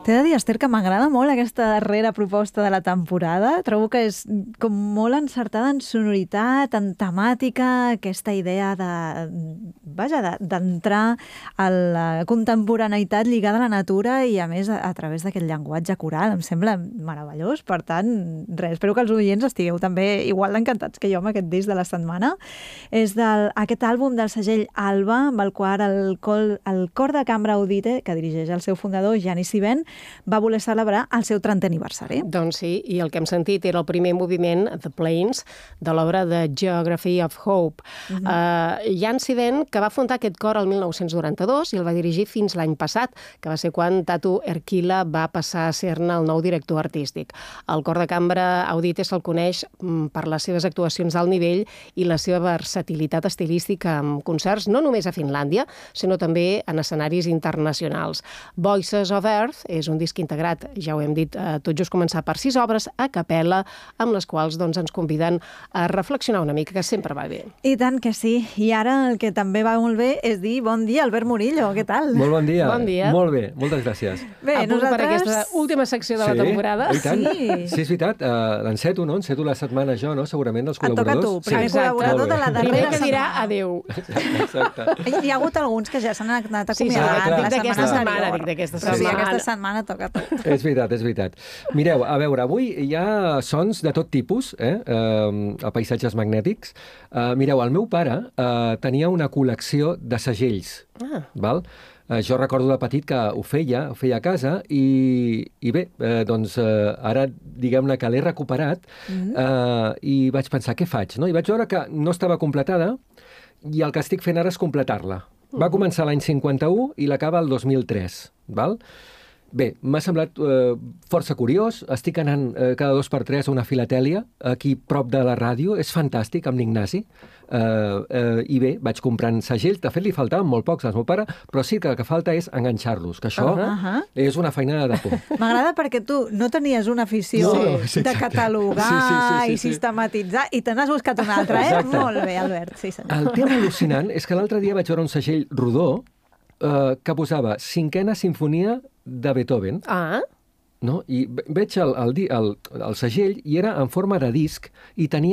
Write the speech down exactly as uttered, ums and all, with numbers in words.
T'he de dir, Esther, que m'agrada molt aquesta darrera proposta de la temporada. Trobo que és com molt encertada en sonoritat, en temàtica, aquesta idea de, vaja, de, d'entrar a la contemporaneïtat lligada a la natura i, a més, a, a través d'aquest llenguatge coral. Em sembla meravellós. Per tant, res, espero que els oients estigueu també igual d'encantats que jo amb aquest disc de la setmana. És del, aquest àlbum del segell Alba, amb el qual el, col, el cor de cambra Audite, que dirigeix el seu fundador, Gianni Sivent, va voler celebrar el seu trentè aniversari. Doncs sí, i el que hem sentit era el primer moviment, The Plains, de l'obra de Geography of Hope. Uh-huh. uh, Jan Sivent, que va fundar aquest cor el mil nou-cents noranta-dos i el va dirigir fins l'any passat, que va ser quan Tatu Erquila va passar a ser-ne el nou director artístic. El cor de cambra Audite se'l coneix per les seves actuacions d'alt nivell i la seva versatilitat estilística amb concerts no només a Finlàndia, sinó també en escenaris internacionals. Voices of Earth és un disc integrat, ja ho hem dit, eh, tot just començar per sis obres a capella, amb les quals doncs, ens conviden a reflexionar una mica, que sempre va bé. I tant que sí. I ara el que també va molt bé és dir bon dia, Albert Murillo, què tal? Molt bon dia. Bon dia. Molt bé, moltes gràcies. Bé, a punt nosaltres... per aquesta última secció de sí, la temporada. I tant. Sí. Sí, és veritat. Uh, L'enceto, no? Enceto la setmana jo, no? Segurament, dels col·laboradors. Et toca tu, primer sí. col·laborador de la darrera Primer que setmana. dirà adéu. Exacte. Hi ha hagut alguns que ja s'han anat Sí, sí, acomiadant. dic la d'aquesta setmana setmana, anterior. dic d'aquesta Però sí, setmana. aquesta setmana toca tot. És veritat, és veritat. Mireu, a veure, avui hi ha sons de tot tipus, eh? Uh, a paisatges magnètics. Uh, mireu, el meu pare uh, tenia una col·lecció de segells, Ah. val? Uh, jo recordo de petit que ho feia, ho feia a casa i, i bé, eh, doncs eh, ara diguem-ne que l'he recuperat Mm-hmm. eh, i vaig pensar, què faig? No? I vaig veure que no estava completada i el que estic fent ara és completar-la. Va començar l'any cinquanta-u i l'acaba el dos mil tres, val? Bé, m'ha semblat eh, força curiós. Estic anant eh, cada dos per tres a una filatèlia, aquí prop de la ràdio. És fantàstic, amb l'Ignasi. Eh, eh, I bé, vaig comprant segells. De fet, li faltaven molt pocs al meu pare, però sí que el que falta és enganxar-los, que això Uh-huh. és una feina de por. M'agrada perquè tu no tenies una afició No, sí, de exacte. catalogar Sí, sí, sí, sí, i sí. sistematitzar i te n'has buscat una altra, eh? Exacte. Molt bé, Albert. Sí, senyor. El tema al·lucinant és que l'altre dia vaig veure un segell rodó eh, que posava cinquena sinfonia de Beethoven, Ah, no? I ve- veig el, el, di- el, el segell i era en forma de disc i tenia